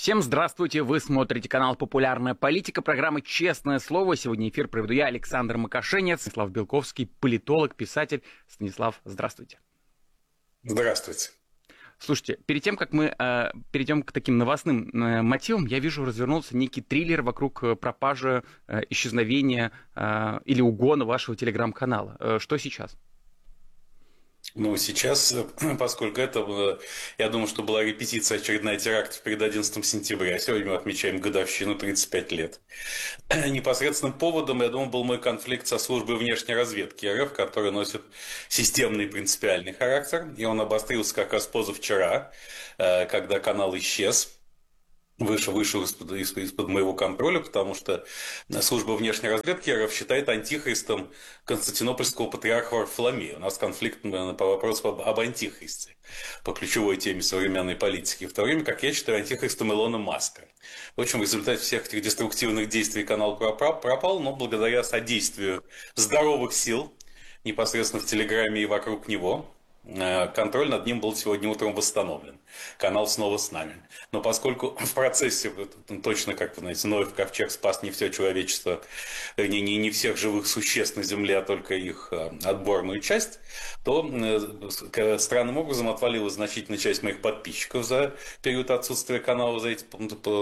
Всем здравствуйте, вы смотрите канал «Популярная политика», программа «Честное слово». Сегодня эфир проведу я, Александр Макашенец, Станислав Белковский, политолог, писатель. Станислав, здравствуйте. Здравствуйте. Слушайте, перед тем, как мы перейдем к таким новостным мотивам, я вижу, развернулся некий триллер вокруг пропажи, исчезновения или угона вашего телеграм-канала. Что сейчас? Ну, сейчас, поскольку это, я думаю, что была репетиция очередная теракта перед 11 сентября, сегодня мы отмечаем годовщину 35 лет. Непосредственным поводом, я думаю, был мой конфликт со службой внешней разведки РФ, который носит системный принципиальный характер, и он обострился как раз позавчера, когда канал исчез. Вышел из-под моего контроля, потому что служба внешней разведки РФ считает антихристом константинопольского патриарха Варфоломея. У нас конфликт по вопросу об антихристе, по ключевой теме современной политики. В то время как я считаю антихристом Илона Маска. В общем, в результате всех этих деструктивных действий канал пропал, но благодаря содействию здоровых сил непосредственно в Телеграме и вокруг него, контроль над ним был сегодня утром восстановлен. Канал снова с нами. Но поскольку в процессе, точно как вы знаете, Ноев ковчег спас не все человечество, не всех живых существ на Земле, а только их отборную часть, то странным образом отвалилась значительная часть моих подписчиков за период отсутствия канала, за эти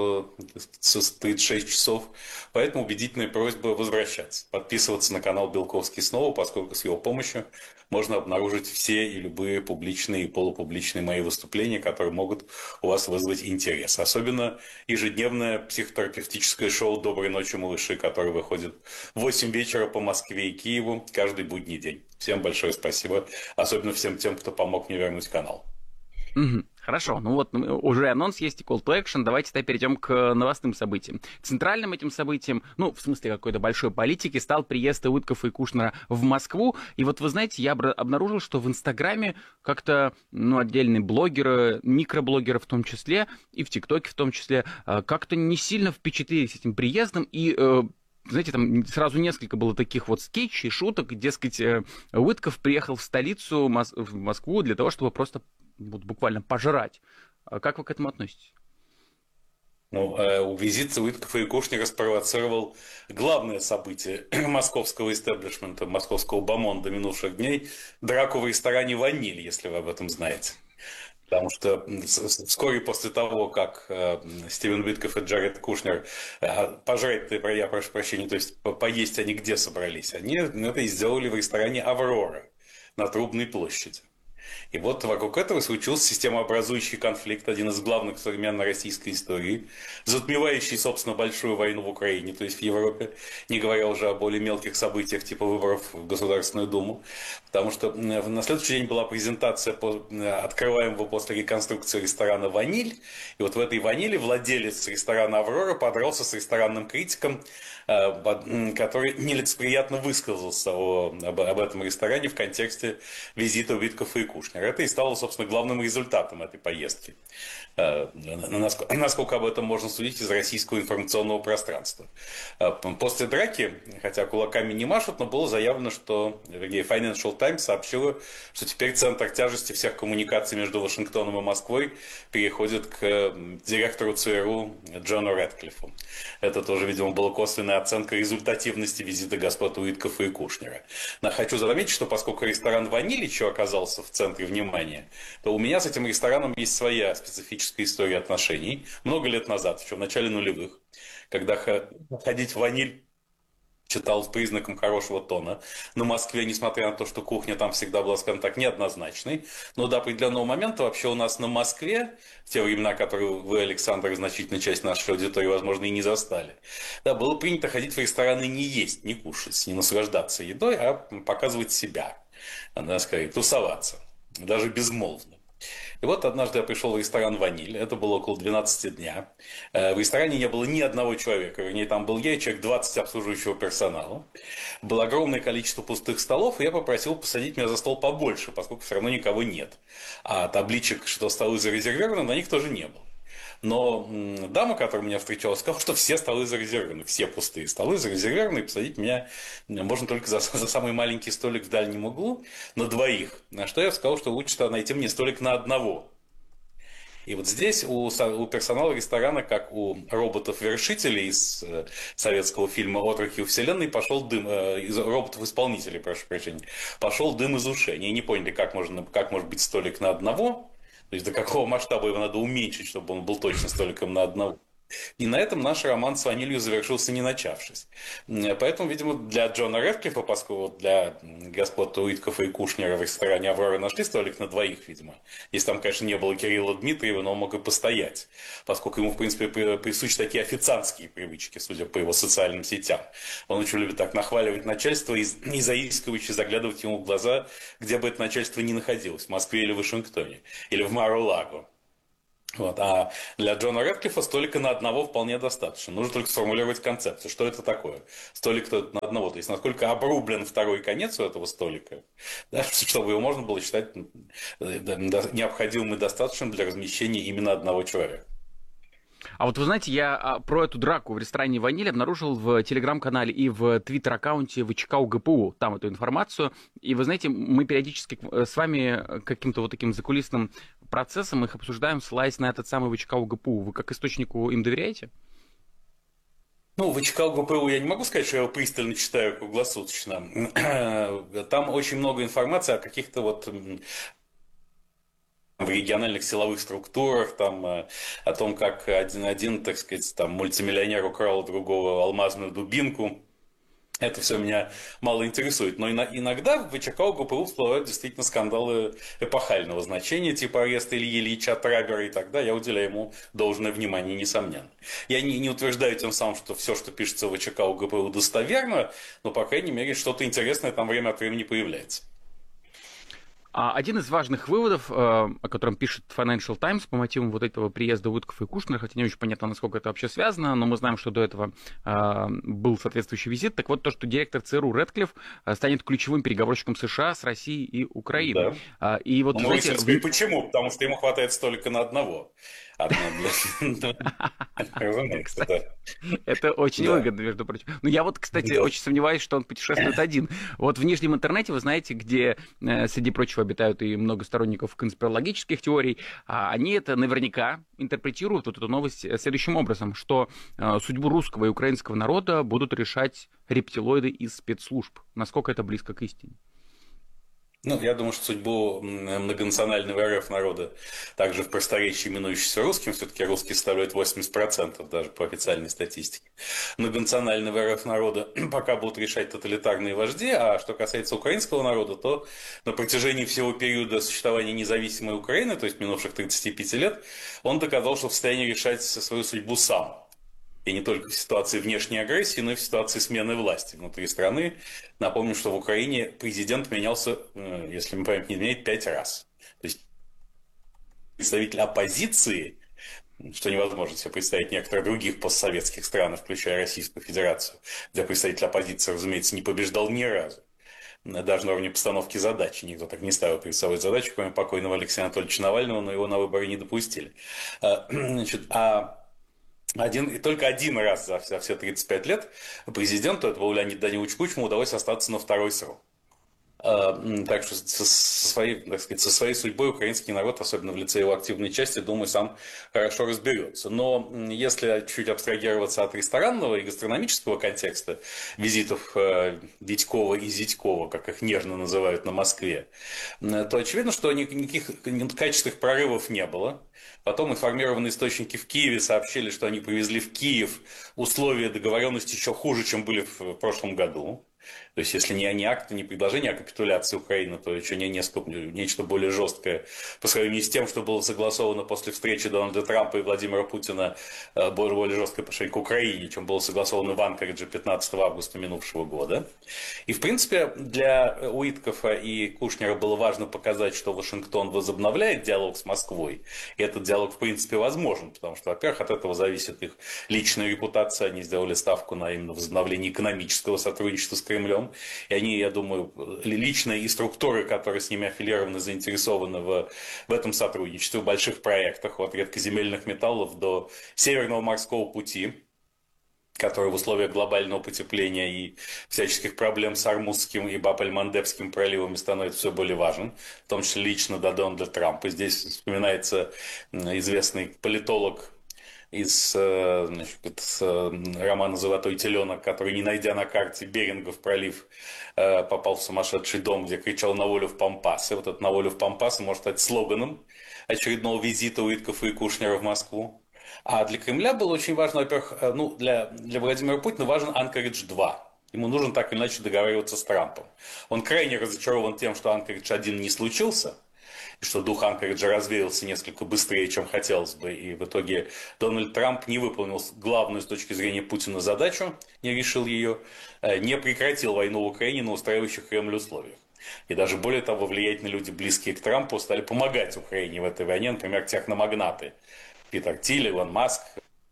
36 часов. Поэтому убедительная просьба возвращаться, подписываться на канал Белковский снова, поскольку с его помощью можно обнаружить все и любые публичные и полупубличные мои выступления, которые могут у вас вызвать интерес. Особенно ежедневное психотерапевтическое шоу «Доброй ночи, малыши», которое выходит в 8 вечера по Москве и Киеву каждый будний день. Всем большое спасибо. Особенно всем тем, кто помог мне вернуть канал. Хорошо, ну вот уже анонс есть и call to action, давайте тогда перейдем к новостным событиям. Центральным этим событием, ну, в смысле какой-то большой политики, стал приезд Уиткоффа и Кушнера в Москву. И вот вы знаете, я обнаружил, что в Инстаграме как-то, отдельные блогеры, микроблогеры в том числе, и в ТикТоке в том числе, как-то не сильно впечатлились этим приездом, и знаете, там сразу несколько было таких вот скетчей, шуток, дескать, Уиткофф приехал в столицу, в Москву, для того, чтобы просто буквально пожрать. Как вы к этому относитесь? Визит Уиткоффа и Кушнера спровоцировал главное событие московского истеблишмента, московского бомонда минувших дней – драку в ресторане «Ваниль», если вы об этом знаете. Потому что вскоре после того, как Стивен Уиткофф и Джаред Кушнер пожрать, я прошу прощения, то есть поесть они где собрались? Они это сделали в ресторане «Аврора» на Трубной площади. И вот вокруг этого случился системообразующий конфликт, один из главных в современной российской истории, затмевающий, собственно, большую войну в Украине, то есть в Европе, не говоря уже о более мелких событиях типа выборов в Государственную Думу. Потому что на следующий день была презентация открываемого после реконструкции ресторана «Ваниль». И вот в этой «Ваниле» владелец ресторана «Аврора» подрался с ресторанным критиком, который нелицеприятно высказался об этом ресторане в контексте визита Уиткоффа и Кушнера. Это и стало, собственно, главным результатом этой поездки. Насколько об этом можно судить из российского информационного пространства. После драки, хотя кулаками не машут, но было заявлено, что Financial Times сообщила, что теперь центр тяжести всех коммуникаций между Вашингтоном и Москвой переходит к директору ЦРУ Джону Рэдклиффу. Это тоже, видимо, была косвенная оценка результативности визита господ Уиткоффа и Кушнера. Но хочу заметить, что поскольку ресторан «Ваниль» еще оказался в центре внимания, то у меня с этим рестораном есть своя специфическая история отношений. Много лет назад, еще в начале нулевых, когда ходить в «Ваниль» считалось признаком хорошего тона. На Москве, несмотря на то, что кухня там всегда была, скажем так, неоднозначной, но до определенного момента вообще у нас на Москве, в те времена, которые вы, Александр, и значительная часть нашей аудитории, возможно, и не застали, да, было принято ходить в рестораны не есть, не кушать, не наслаждаться едой, а показывать себя, надо сказать, тусоваться, даже безмолвно. И вот однажды я пришел в ресторан «Ваниль», это было около 12 дня. В ресторане не было ни одного человека, вернее, там был я и человек 20 обслуживающего персонала. Было огромное количество пустых столов, и я попросил посадить меня за стол побольше, поскольку все равно никого нет. А табличек, что столы зарезервированы, на них тоже не было. Но дама, которая меня встречала, сказала, что все столы зарезервированы, все пустые столы зарезервированы, и посадить меня можно только за самый маленький столик в дальнем углу на двоих. На что я сказал, что лучше найти мне столик на одного. И вот здесь у персонала ресторана, как у роботов-вершителей из советского фильма «Отроки у вселенной», пошел дым, из роботов-исполнителей, прошу прощения, пошел дым из ушей. Они не поняли, как может быть столик на одного, то есть до какого масштаба его надо уменьшить, чтобы он был точно столиком на одного. И на этом наш роман с ванилью завершился, не начавшись. Поэтому, видимо, для Джона Рэдклиффа, поскольку для господ Уиткофа и Кушнера в ресторане «Аврора» нашли столик на двоих, видимо. Если там, конечно, не было Кирилла Дмитриева, но он мог и постоять, поскольку ему, в принципе, присущи такие официантские привычки, судя по его социальным сетям. Он очень любит так нахваливать начальство и заискивающе заглядывать ему в глаза, где бы это начальство ни находилось, в Москве или в Вашингтоне, или в Маро-Лаго. Вот. А для Джона Рэдклиффа столика на одного вполне достаточно. Нужно только сформулировать концепцию. Что это такое? Столик на одного. То есть, насколько обрублен второй конец у этого столика, да, чтобы его можно было считать необходимым и достаточным для размещения именно одного человека. А вот вы знаете, я про эту драку в ресторане «Ваниль» обнаружил в телеграм-канале и в твиттер-аккаунте ВЧК УГПУ, там эту информацию. И вы знаете, мы периодически с вами каким-то вот таким закулисным процессом их обсуждаем, ссылаясь на этот самый ВЧК УГПУ. Вы как источнику им доверяете? Ну, ВЧК УГПУ я не могу сказать, что я его пристально читаю круглосуточно. Там очень много информации о каких-то вот в региональных силовых структурах, там, о том, как один, так сказать, там, мультимиллионер украл у другого алмазную дубинку. Это все меня мало интересует. Но иногда в ВЧК УГПУ всплывают действительно скандалы эпохального значения, типа ареста Ильи Ильича Трабера, и тогда я уделяю ему должное внимание, несомненно. Я не утверждаю тем самым, что все, что пишется в ВЧК УГПУ, достоверно, но, по крайней мере, что-то интересное там время от времени появляется. Один из важных выводов, о котором пишет Financial Times по мотивам вот этого приезда Уиткофа и Кушнера, хотя не очень понятно, насколько это вообще связано, но мы знаем, что до этого был соответствующий визит. Так вот, то, что директор ЦРУ Рэдклифф станет ключевым переговорщиком США с Россией и Украиной. Да. И вот, знаете, почему? Потому что ему хватает столика на одного. Разумеется, это очень выгодно, между прочим. Но я вот, кстати, очень сомневаюсь, что он путешествует один. Вот в нижнем интернете, вы знаете, где, среди прочего, обитают и много сторонников конспирологических теорий, они это наверняка интерпретируют, вот эту новость, следующим образом, что судьбу русского и украинского народа будут решать рептилоиды из спецслужб. Насколько это близко к истине? Ну, я думаю, что судьбу многонационального РФ народа, также в просторечии именующийся русским, все-таки русские составляют 80% даже по официальной статистике, многонационального РФ народа пока будут решать тоталитарные вожди, а что касается украинского народа, то на протяжении всего периода существования независимой Украины, то есть минувших 35 лет, он доказал, что в состоянии решать свою судьбу сам. И не только в ситуации внешней агрессии, но и в ситуации смены власти внутри страны. Напомню, что в Украине президент менялся, если мне память не изменяет, 5 раз. То есть представитель оппозиции, что невозможно себе представить в некоторых других постсоветских странах, включая Российскую Федерацию, где представитель оппозиции, разумеется, не побеждал ни разу. Даже на уровне постановки задачи. Никто так не ставил перед собой задачу, кроме покойного Алексея Анатольевича Навального, но его на выборы не допустили. Только один раз за все 35 лет президенту, это был Леонид Данилович Кучма, удалось остаться на второй срок. Так что со своей судьбой украинский народ, особенно в лице его активной части, думаю, сам хорошо разберется. Но если чуть абстрагироваться от ресторанного и гастрономического контекста визитов Витькова и Зитькова, как их нежно называют на Москве, то очевидно, что никаких качественных прорывов не было. Потом информированные источники в Киеве сообщили, что они привезли в Киев условия договоренности еще хуже, чем были в прошлом году. То есть, если не акт, не предложение о капитуляции Украины, то еще нечто более жесткое по сравнению с тем, что было согласовано после встречи Дональда Трампа и Владимира Путина, более жесткое по отношению к Украине, чем было согласовано в Анкаридже 15 августа минувшего года. И, в принципе, для Уиткофа и Кушнера было важно показать, что Вашингтон возобновляет диалог с Москвой. И этот диалог, в принципе, возможен, потому что, во-первых, от этого зависит их личная репутация. Они сделали ставку на именно возобновление экономического сотрудничества с Кремлем. И они, я думаю, личные и структуры, которые с ними аффилированы, заинтересованы в этом сотрудничестве, в больших проектах, от редкоземельных металлов до Северного морского пути. который в условиях глобального потепления и всяческих проблем с Ормузским и Баб-эль-Мандебским проливами становится все более важен, в том числе лично до Дональда Трампа. Здесь вспоминается известный политолог из романа «Золотой теленок», который, не найдя на карте Берингов пролив, попал в сумасшедший дом, где кричал «На волю в Пампасы». Вот этот «На волю в Пампасы» может стать слоганом очередного визита Уиткофа и Кушнера в Москву. А для Кремля было очень важно, во-первых, для Владимира Путина важен Анкоридж-2. Ему нужно так или иначе договариваться с Трампом. Он крайне разочарован тем, что Анкоридж-1 не случился, и что дух Анкориджа развеялся несколько быстрее, чем хотелось бы. И в итоге Дональд Трамп не выполнил главную с точки зрения Путина задачу, не решил ее, не прекратил войну в Украине на устраивающих Кремль условиях. И даже более того, влиятельные люди, близкие к Трампу, стали помогать Украине в этой войне, например, техномагнаты. Питер Тиль, Илон Маск,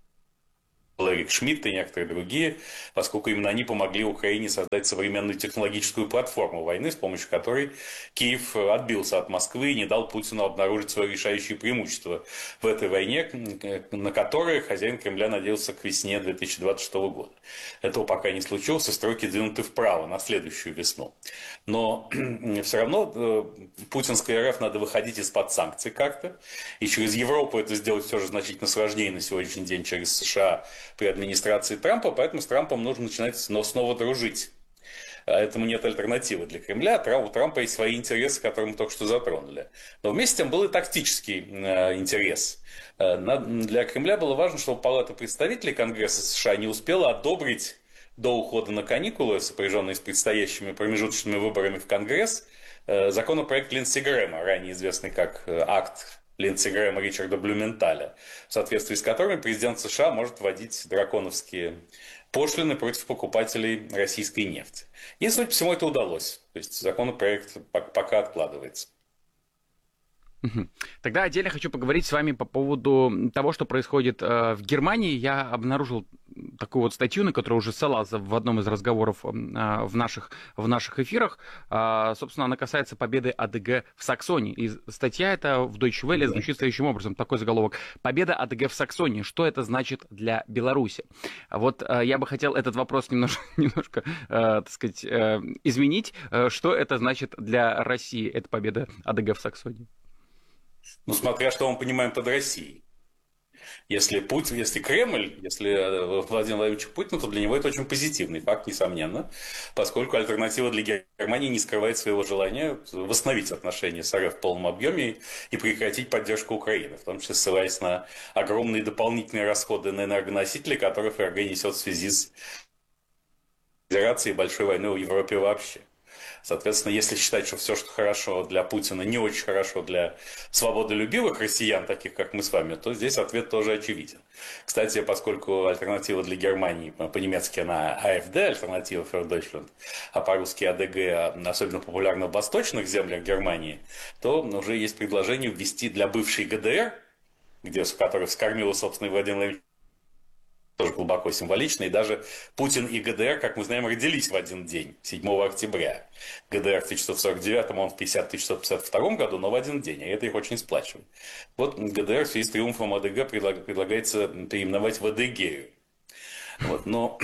Эрик Шмидт и некоторые другие, поскольку именно они помогли Украине создать современную технологическую платформу войны, с помощью которой Киев отбился от Москвы и не дал Путину обнаружить свое решающее преимущество в этой войне, на которое хозяин Кремля надеялся к весне 2026 года. Этого пока не случилось, и строки двинуты вправо на следующую весну. Но все равно путинской РФ надо выходить из-под санкций как-то, и через Европу это сделать все же значительно сложнее на сегодняшний день, через США при администрации Трампа, поэтому с Трампом нужно начинать снова дружить. Этому нет альтернативы для Кремля. У Трампа есть свои интересы, которые мы только что затронули. Но вместе с тем был и тактический интерес. Для Кремля было важно, чтобы Палата представителей Конгресса США не успела одобрить до ухода на каникулы, сопряженные с предстоящими промежуточными выборами в Конгресс, законопроект Линдси Грэма, ранее известный как акт Линдси Грэма Ричарда Блюменталя, в соответствии с которыми президент США может вводить драконовские пошлины против покупателей российской нефти. И, судя по всему, это удалось. То есть законопроект пока откладывается. Тогда отдельно хочу поговорить с вами по поводу того, что происходит в Германии. Я обнаружил такую вот статью, на которую уже ссылался в одном из разговоров в наших эфирах. Собственно, она касается победы АДГ в Саксонии. И статья эта в Deutsche Welle звучит следующим образом. Такой заголовок. «Победа АДГ в Саксонии. Что это значит для Беларуси?» Вот я бы хотел этот вопрос немножко так сказать, изменить. Что это значит для России, эта победа АДГ в Саксонии? Ну, смотря что мы понимаем под Россией. Если Кремль, если Владимир Владимирович Путин, то для него это очень позитивный факт, несомненно, поскольку альтернатива для Германии не скрывает своего желания восстановить отношения с РФ в полном объеме и прекратить поддержку Украины, в том числе ссылаясь на огромные дополнительные расходы на энергоносители, которые ФРГ несет в связи с Федерацией и большой войной в Европе вообще. Соответственно, если считать, что все, что хорошо для Путина, не очень хорошо для свободолюбивых россиян, таких как мы с вами, то здесь ответ тоже очевиден. Кстати, поскольку альтернатива для Германии, по-немецки она АФД, альтернатива für Deutschland, а по-русски АДГ особенно популярна в восточных землях Германии, то уже есть предложение ввести для бывшей ГДР, которая вскормила, собственно, Владимир Владимирович, тоже глубоко символично, и даже Путин и ГДР, как мы знаем, родились в один день, 7 октября. ГДР в 1949, он в 1952 году, но в один день, и это их очень сплачивает. Вот ГДР в связи с триумфом АДГ предлагается переименовать в Адыгею. Вот, но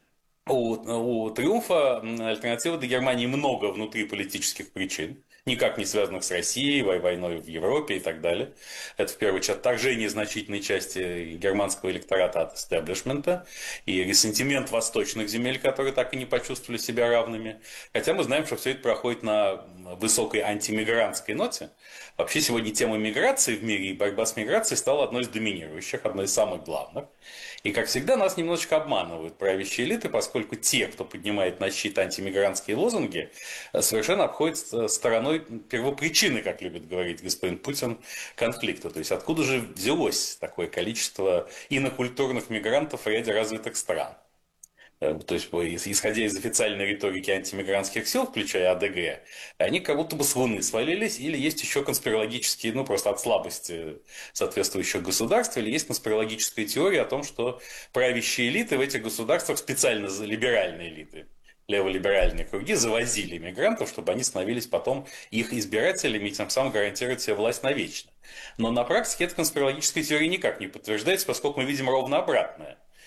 у триумфа альтернативы для Германии много внутриполитических причин, никак не связанных с Россией, войной в Европе и так далее. Это, в первую очередь, отторжение значительной части германского электората от истеблишмента и ресентимент восточных земель, которые так и не почувствовали себя равными. Хотя мы знаем, что все это проходит на высокой антимигрантской ноте. Вообще сегодня тема миграции в мире и борьба с миграцией стала одной из доминирующих, одной из самых главных. И, как всегда, нас немножечко обманывают правящие элиты, поскольку те, кто поднимает на щит антимигрантские лозунги, совершенно обходят стороной первопричины, как любит говорить господин Путин, конфликта. То есть, откуда же взялось такое количество инокультурных мигрантов в ряде развитых стран? То есть, исходя из официальной риторики антимигрантских сил, включая АДГ, они как будто бы с Луны свалились, или есть еще конспирологические, просто от слабости соответствующих государств, или есть конспирологическая теория о том, что правящие элиты в этих государствах, специально либеральные элиты, леволиберальные круги, завозили мигрантов, чтобы они становились потом их избирателями и тем самым гарантировать себе власть навечно. Но на практике эта конспирологическая теория никак не подтверждается, поскольку мы видим ровно обратное.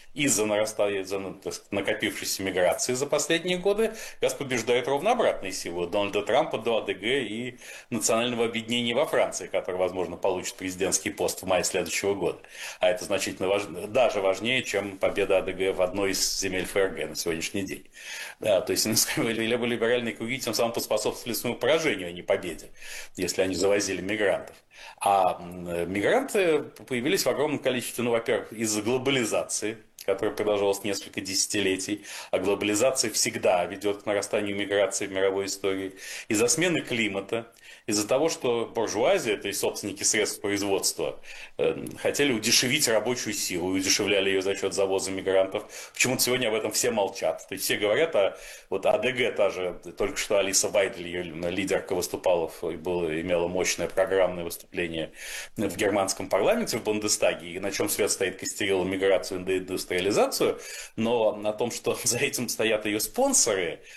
из-за накопившейся миграции за последние годы, как раз побеждают ровно обратные силы Дональда Трампа до АДГ и национального объединения во Франции, который, возможно, получит президентский пост в мае следующего года. А это значительно даже важнее, чем победа АДГ в одной из земель ФРГ на сегодняшний день. Да, то есть либеральные круги тем самым поспособствовали своему поражению, а не победе, если они завозили мигрантов. А мигранты появились в огромном количестве, ну, во-первых, из-за глобализации, которая продолжалась несколько десятилетий, а глобализация всегда ведет к нарастанию миграции в мировой истории, из-за смены климата, из-за того, что буржуазия, то есть собственники средств производства, хотели удешевить рабочую силу, удешевляли ее за счет завоза мигрантов. Почему-то сегодня об этом все молчат. То есть все говорят, вот АДГ та же, только что Алиса Вайдель, ее лидерка, выступала, имела мощное программное выступление в германском парламенте, в Бундестаге, и на чем свет стоит, костерила миграцию и индустриализацию, но о том, что за этим стоят ее спонсоры,